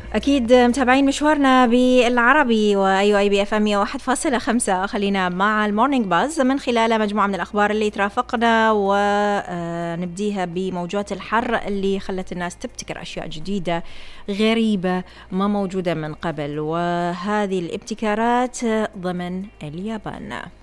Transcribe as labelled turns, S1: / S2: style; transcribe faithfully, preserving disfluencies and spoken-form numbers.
S1: أكيد متابعين مشوارنا بالعربي وأيو أي بي اف ام مية وواحد فاصلة خمسة. خلينا مع المورنينج باز من خلال مجموعة من الأخبار اللي ترافقنا، ونبديها بموجات الحر اللي خلت الناس تبتكر أشياء جديدة غريبة ما موجودة من قبل، وهذه الابتكارات ضمن اليابان.